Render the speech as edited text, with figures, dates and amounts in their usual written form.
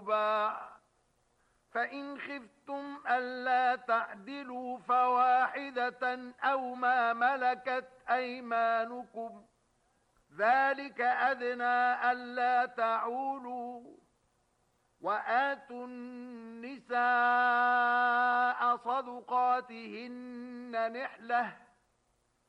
الرباع فإن خفتم ألا تعدلوا فواحدة أو ما ملكت أيمانكم ذلك أدنى ألا تعولوا وآتوا النساء صدقاتهن نحلةً